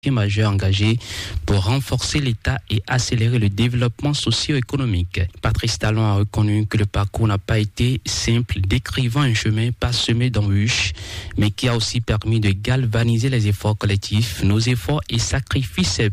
majeur engagé pour renforcer l'État et accélérer le développement socio-économique. Patrice Talon a reconnu que le parcours n'a pas été simple, décrivant un chemin parsemé d'embûches, mais qui a aussi permis de galvaniser les efforts collectifs. Nos efforts et sacrifices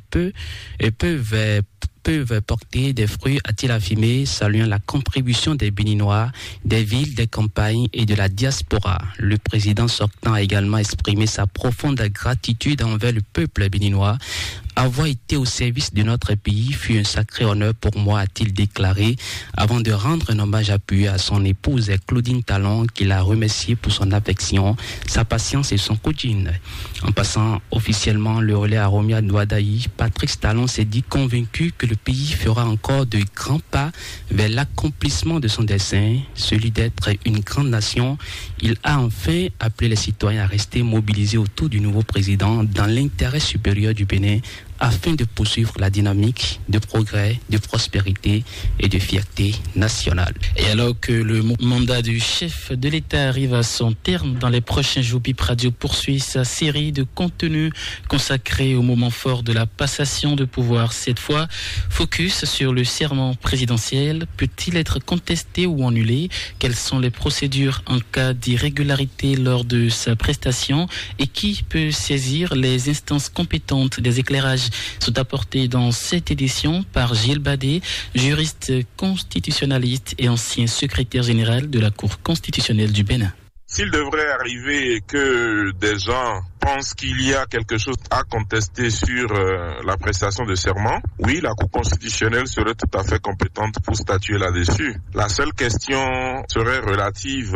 peuvent porter des fruits, a-t-il affirmé, saluant la contribution des Béninois, des villes, des campagnes et de la diaspora. Le président sortant a également exprimé sa profonde gratitude envers le peuple béninois. Avoir été au service de notre pays fut un sacré honneur pour moi, a-t-il déclaré, avant de rendre un hommage appuyé à son épouse Claudine Talon, qu'il a remercié pour son affection, sa patience et son coaching. En passant officiellement le relais à Romia Douadaï, Patrice Talon s'est dit convaincu que le pays fera encore de grands pas vers l'accomplissement de son dessein, celui d'être une grande nation. Il a enfin appelé les citoyens à rester mobilisés autour du nouveau président dans l'intérêt supérieur du Bénin, afin de poursuivre la dynamique de progrès, de prospérité et de fierté nationale. Et alors que le mandat du chef de l'État arrive à son terme, dans les prochains jours, Bip Radio poursuit sa série de contenus consacrés au moment fort de la passation de pouvoir. Cette fois, focus sur le serment présidentiel. Peut-il être contesté ou annulé? Quelles sont les procédures en cas d'irrégularité lors de sa prestation? Et qui peut saisir les instances compétentes? Des éclairages sont apportés dans cette édition par Gilles Badé, juriste constitutionnaliste et ancien secrétaire général de la Cour constitutionnelle du Bénin. S'il devrait arriver que des gens pensent qu'il y a quelque chose à contester sur la prestation de serment, oui, la Cour constitutionnelle serait tout à fait compétente pour statuer là-dessus. La seule question serait relative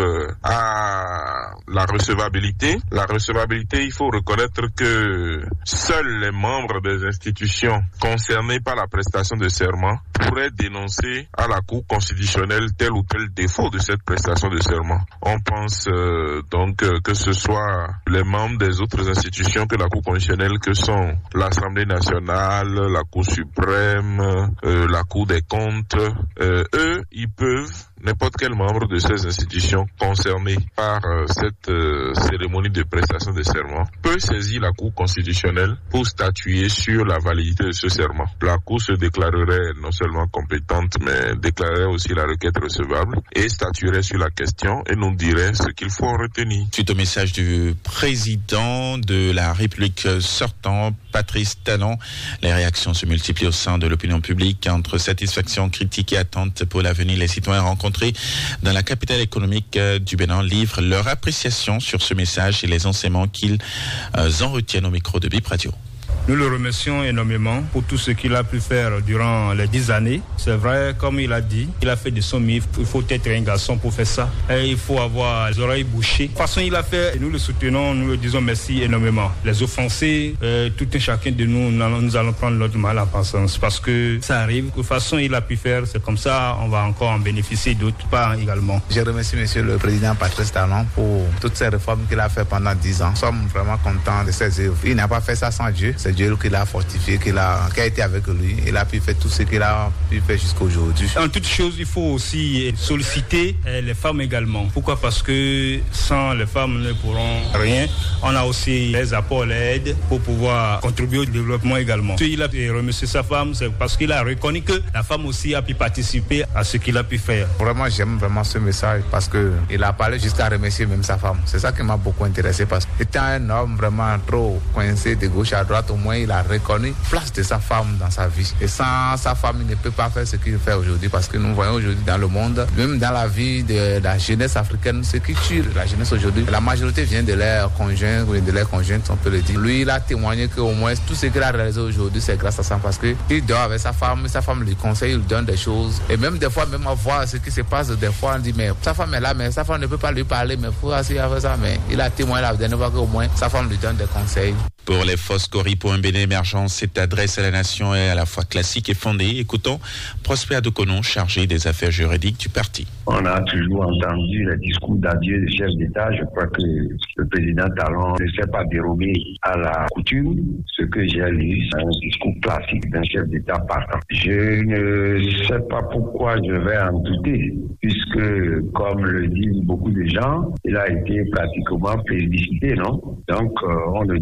à la recevabilité. La recevabilité, il faut reconnaître que seuls les membres des institutions concernées par la prestation de serment pourraient dénoncer à la Cour constitutionnelle tel ou tel défaut de cette prestation de serment. On pense donc que ce soit les membres des autres institutions que la Cour constitutionnelle, que sont l'Assemblée nationale, la Cour suprême, la Cour des comptes, eux, ils peuvent, n'importe quel membre de ces institutions concernées par cette cérémonie de prestation de serment peut saisir la Cour constitutionnelle pour statuer sur la validité de ce serment. La Cour se déclarerait non seulement compétente, mais déclarerait aussi la requête recevable et statuerait sur la question et nous dirait ce qu'il faut en retenir. Suite au message du président de la République sortant, Patrice Talon, les réactions se multiplient au sein de l'opinion publique. Entre satisfaction, critique et attente pour l'avenir, les citoyens rencontrés dans la capitale économique du Bénin livrent leur appréciation sur ce message et les enseignements qu'ils en retiennent au micro de Bip Radio. Nous le remercions énormément pour tout ce qu'il a pu faire durant les 10 années. C'est vrai, comme il a dit, il a fait de son mieux. Il faut être un garçon pour faire ça. Et il faut avoir les oreilles bouchées. De toute façon, il a fait, et nous le soutenons, nous le disons merci énormément. Les offensés, tout un chacun de nous, nous allons prendre notre mal en patience parce que ça arrive. De toute façon, il a pu faire, c'est comme ça, on va encore en bénéficier d'autres parts également. Je remercie monsieur le président Patrice Talon pour toutes ces réformes qu'il a fait pendant 10 ans. Nous sommes vraiment contents de ses œuvres. Il n'a pas fait ça sans Dieu. C'est Dieu qui l'a fortifié, qui a été avec lui. Il a pu faire tout ce qu'il a pu faire jusqu'à aujourd'hui. En toute chose, il faut aussi solliciter les femmes également. Pourquoi? Parce que sans les femmes, nous ne pourrons rien. On a aussi les apports, les aides pour pouvoir contribuer au développement également. Si il a remercié sa femme, c'est parce qu'il a reconnu que la femme aussi a pu participer à ce qu'il a pu faire. Vraiment, j'aime vraiment ce message parce qu'il a parlé jusqu'à remercier même sa femme. C'est ça qui m'a beaucoup intéressé parce que étant un homme vraiment trop coincé de gauche à droite, au moins il a reconnu la place de sa femme dans sa vie. Et sans sa femme, il ne peut pas faire ce qu'il fait aujourd'hui parce que nous voyons aujourd'hui dans le monde, même dans la vie de la jeunesse africaine, ce qui tue la jeunesse aujourd'hui, la majorité vient de leurs conjoints ou de leurs conjointes, on peut le dire. Lui, il a témoigné qu'au moins tout ce qu'il a réalisé aujourd'hui, c'est grâce à ça parce qu'il dort avec sa femme lui conseille, il lui donne des choses. Et même des fois, même à voir ce qui se passe, des fois on dit, mais sa femme est là, mais sa femme ne peut pas lui parler, mais il faut essayer avec ça. Mais il a témoigné la dernière fois qu'au moins sa femme lui donne des conseils. Pour les Foscori, pour un Bénin émergent, cette adresse à la nation est à la fois classique et fondée. Écoutons Prosper Adokonon, chargé des affaires juridiques du parti. On a toujours entendu les discours d'adieu du chef d'État. Je crois que le président Talon ne s'est pas dérobé à la coutume. Ce que j'ai lu, c'est un discours classique d'un chef d'État partant. Je ne sais pas pourquoi je vais en douter, puisque, comme le disent beaucoup de gens, il a été pratiquement plébiscité, non? Donc, on ne doute pas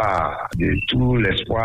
part de tout l'espoir